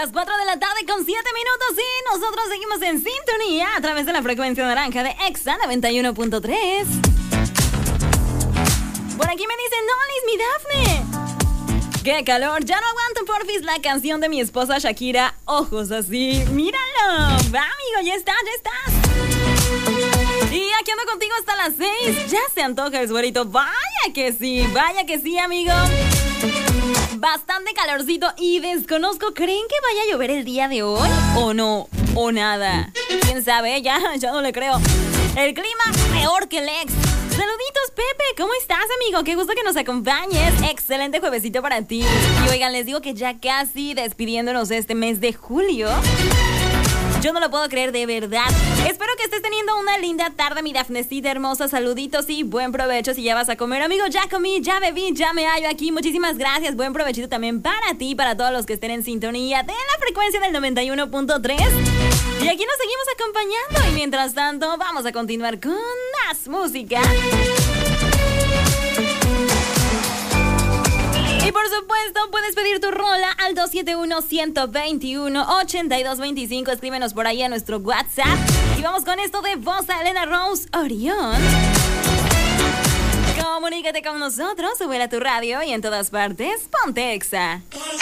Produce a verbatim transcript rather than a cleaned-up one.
Las cuatro de la tarde con siete minutos y nosotros seguimos en sintonía a través de la frecuencia naranja de Exa noventa y uno punto tres. Por aquí me dicen, Nolis, mi Dafne. ¡Qué calor! Ya no aguanto, porfis, la canción de mi esposa Shakira, Ojos Así. ¡Míralo! Va, amigo, ya estás, ya estás. Y aquí ando contigo hasta las seis. Ya se antoja el suerito. Vaya que sí, vaya que sí, amigo. Bastante calorcito y desconozco, ¿creen que vaya a llover el día de hoy? ¿O no? ¿O nada? ¿Quién sabe? Ya, ya no le creo. El clima peor que el ex. Saluditos, Pepe, ¿cómo estás, amigo? Qué gusto que nos acompañes. Excelente juevesito para ti. Y oigan, les digo que ya casi despidiéndonos este mes de julio. Yo no lo puedo creer, de verdad. Espero que estés teniendo una linda tarde, mi Dafnecita hermosa. Saluditos y buen provecho si ya vas a comer. Amigo, ya comí, ya bebí, ya me hallo aquí. Muchísimas gracias. Buen provechito también para ti, para todos los que estén en sintonía de la frecuencia del noventa y uno punto tres. Y aquí nos seguimos acompañando. Y mientras tanto, vamos a continuar con más música. Y por supuesto, puedes pedir tu rola al dos siete uno, uno dos uno, ocho dos dos cinco. Escríbenos por ahí a nuestro WhatsApp. Y vamos con esto de voz a Elena Rose, Orión. Comunícate con nosotros, sube a tu radio y en todas partes, ponte Exa.